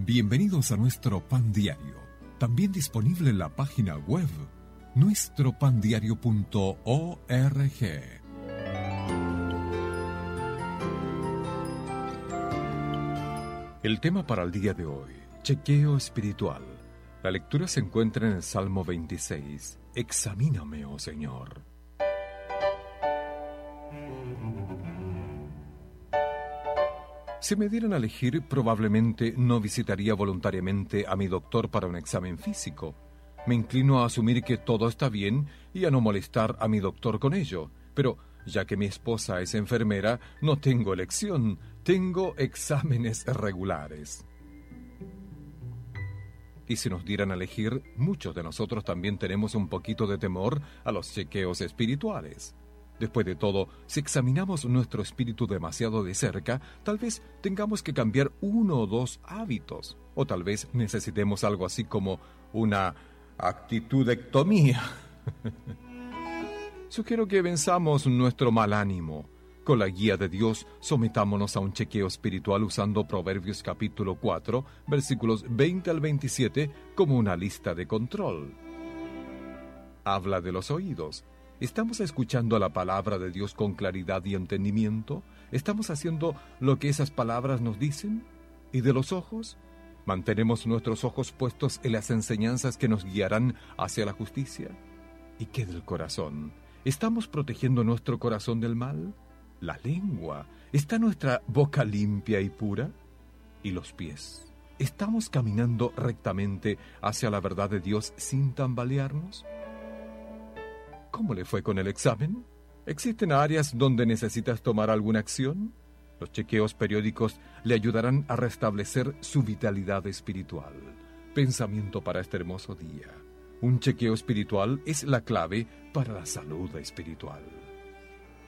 Bienvenidos a nuestro Pan Diario, también disponible en la página web nuestropandiario.org. El tema para el día de hoy, chequeo espiritual. La lectura se encuentra en el Salmo 26. Examíname, oh Señor. Si me dieran a elegir, probablemente no visitaría voluntariamente a mi doctor para un examen físico. Me inclino a asumir que todo está bien y a no molestar a mi doctor con ello. Pero, ya que mi esposa es enfermera, no tengo elección. Tengo exámenes regulares. Y si nos dieran a elegir, muchos de nosotros también tenemos un poquito de temor a los chequeos espirituales. Después de todo, si examinamos nuestro espíritu demasiado de cerca, tal vez tengamos que cambiar 1 o 2 hábitos. O tal vez necesitemos algo así como una actitudectomía. Sugiero que venzamos nuestro mal ánimo. Con la guía de Dios, sometámonos a un chequeo espiritual usando Proverbios capítulo 4, versículos 20 al 27 como una lista de control. Habla de los oídos. ¿Estamos escuchando la palabra de Dios con claridad y entendimiento? ¿Estamos haciendo lo que esas palabras nos dicen? ¿Y de los ojos? ¿Mantenemos nuestros ojos puestos en las enseñanzas que nos guiarán hacia la justicia? ¿Y qué del corazón? ¿Estamos protegiendo nuestro corazón del mal? ¿La lengua? ¿Está nuestra boca limpia y pura? ¿Y los pies? ¿Estamos caminando rectamente hacia la verdad de Dios sin tambalearnos? ¿Cómo le fue con el examen? ¿Existen áreas donde necesitas tomar alguna acción? Los chequeos periódicos le ayudarán a restablecer su vitalidad espiritual. Pensamiento para este hermoso día. Un chequeo espiritual es la clave para la salud espiritual.